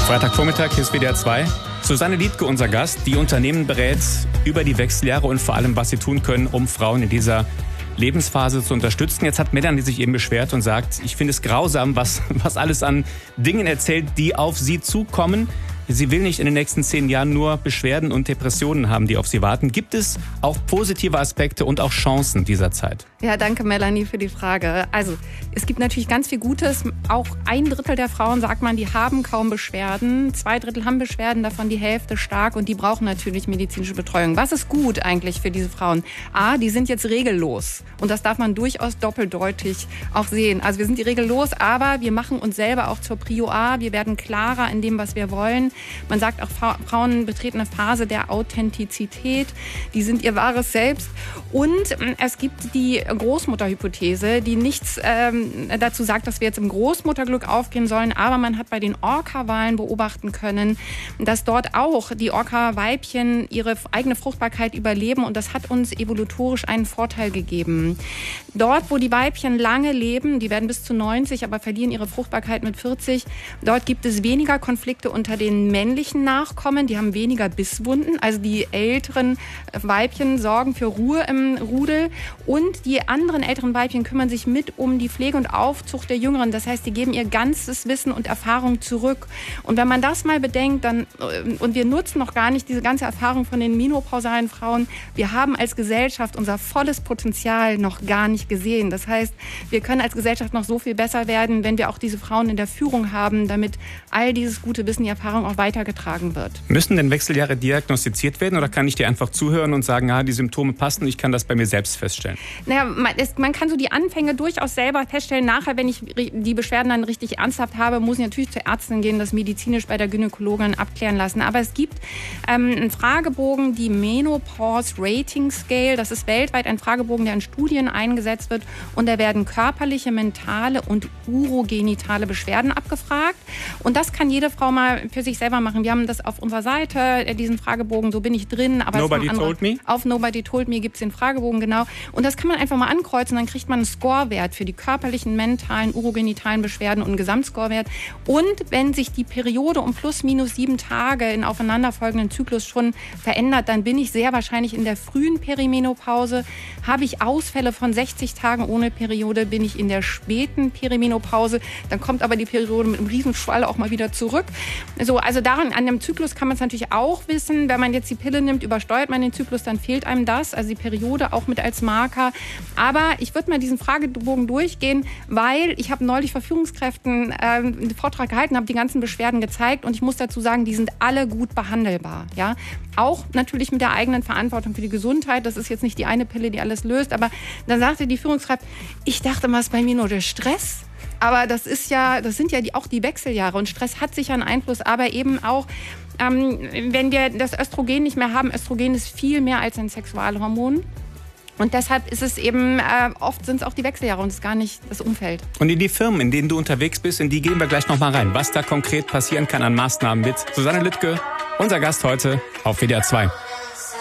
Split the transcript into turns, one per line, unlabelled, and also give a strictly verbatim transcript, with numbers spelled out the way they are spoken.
Freitagvormittag, hier ist W D R zwei. Susanne Liedtke, unser Gast, die Unternehmen berät über die Wechseljahre und vor allem, was sie tun können, um Frauen in dieser Lebensphase zu unterstützen. Jetzt hat Melanie sich eben beschwert und sagt, ich finde es grausam, was, was alles an Dingen erzählt, die auf sie zukommen. Sie will nicht in den nächsten zehn Jahren nur Beschwerden und Depressionen haben, die auf sie warten. Gibt es auch positive Aspekte und auch Chancen dieser Zeit?
Ja, danke Melanie für die Frage. Also es gibt natürlich ganz viel Gutes. Auch ein Drittel der Frauen, sagt man, die haben kaum Beschwerden. Zwei Drittel haben Beschwerden, davon die Hälfte stark und die brauchen natürlich medizinische Betreuung. Was ist gut eigentlich für diese Frauen? A, die sind jetzt regellos und das darf man durchaus doppeldeutig auch sehen. Also wir sind die Regel los, aber wir machen uns selber auch zur Prio A. Wir werden klarer in dem, was wir wollen. Man sagt auch, Frauen betreten eine Phase der Authentizität. Die sind ihr wahres Selbst. Und es gibt die Großmutterhypothese, die nichts ähm, dazu sagt, dass wir jetzt im Großmutterglück aufgehen sollen. Aber man hat bei den Orca-Walen beobachten können, dass dort auch die Orca-Weibchen ihre eigene Fruchtbarkeit überleben. Und das hat uns evolutorisch einen Vorteil gegeben. Dort, wo die Weibchen lange leben, die werden bis zu neunzig, aber verlieren ihre Fruchtbarkeit mit vierzig, dort gibt es weniger Konflikte unter den männlichen Nachkommen, die haben weniger Bisswunden, also die älteren Weibchen sorgen für Ruhe im Rudel und die anderen älteren Weibchen kümmern sich mit um die Pflege und Aufzucht der Jüngeren, das heißt, die geben ihr ganzes Wissen und Erfahrung zurück und wenn man das mal bedenkt, dann und wir nutzen noch gar nicht diese ganze Erfahrung von den menopausalen Frauen, wir haben als Gesellschaft unser volles Potenzial noch gar nicht gesehen, das heißt, wir können als Gesellschaft noch so viel besser werden, wenn wir auch diese Frauen in der Führung haben, damit all dieses gute Wissen, die Erfahrung auch weitergetragen wird.
Müssen denn Wechseljahre diagnostiziert werden oder kann ich dir einfach zuhören und sagen, ah, die Symptome passen, ich kann das bei mir selbst feststellen?
Naja, man, es, man kann so die Anfänge durchaus selber feststellen. Nachher, wenn ich die Beschwerden dann richtig ernsthaft habe, muss ich natürlich zur Ärztin gehen, das medizinisch bei der Gynäkologin abklären lassen. Aber es gibt ähm, einen Fragebogen, die Menopause Rating Scale. Das ist weltweit ein Fragebogen, der in Studien eingesetzt wird. Und da werden körperliche, mentale und urogenitale Beschwerden abgefragt. Und das kann jede Frau mal für sich selber machen. Wir haben das auf unserer Seite, diesen Fragebogen, so bin ich drin. Aber
Nobody Told Me?
Auf Nobody Told Me gibt es den Fragebogen, genau. Und das kann man einfach mal ankreuzen. Dann kriegt man einen Scorewert für die körperlichen, mentalen, urogenitalen Beschwerden und einen Gesamtscorewert. Und wenn sich die Periode um plus minus sieben Tage in aufeinanderfolgenden Zyklus schon verändert, dann bin ich sehr wahrscheinlich in der frühen Perimenopause. Habe ich Ausfälle von sechzig Tagen ohne Periode, bin ich in der späten Perimenopause. Dann kommt aber die Periode mit einem Riesenschwall auch mal wieder zurück. So, also daran, an dem Zyklus kann man es natürlich auch wissen. Wenn man jetzt die Pille nimmt, übersteuert man den Zyklus, dann fehlt einem das. Also die Periode auch mit als Marker. Aber ich würde mal diesen Fragebogen durchgehen, weil ich habe neulich vor Führungskräften äh, einen Vortrag gehalten, habe die ganzen Beschwerden gezeigt und ich muss dazu sagen, die sind alle gut behandelbar. Ja? Auch natürlich mit der eigenen Verantwortung für die Gesundheit. Das ist jetzt nicht die eine Pille, die alles löst. Aber dann sagte die Führungskraft, ich dachte mal, es ist bei mir nur der Stress. Aber das ist ja, das sind ja die, auch die Wechseljahre und Stress hat sicher einen Einfluss, aber eben auch, ähm, wenn wir das Östrogen nicht mehr haben, Östrogen ist viel mehr als ein Sexualhormon. Und deshalb ist es eben, äh, oft sind es auch die Wechseljahre und es ist gar nicht das Umfeld.
Und in die Firmen, in denen du unterwegs bist, in die gehen wir gleich nochmal rein. Was da konkret passieren kann an Maßnahmen mit Susanne Liedtke, unser Gast heute auf W D R zwei.